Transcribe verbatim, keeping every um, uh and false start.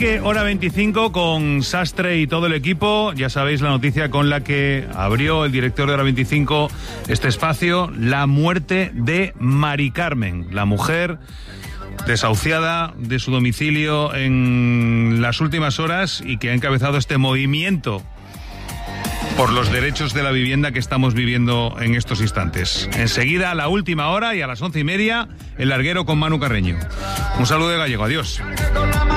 Sigue Hora veinticinco con Sastre y todo el equipo. Ya sabéis la noticia con la que abrió el director de Hora veinticinco este espacio, la muerte de Mari Carmen, la mujer desahuciada de su domicilio en las últimas horas y que ha encabezado este movimiento por los derechos de la vivienda que estamos viviendo en estos instantes. Enseguida, a la última hora y a las once y media, El Larguero con Manu Carreño. Un saludo de Gallego, adiós.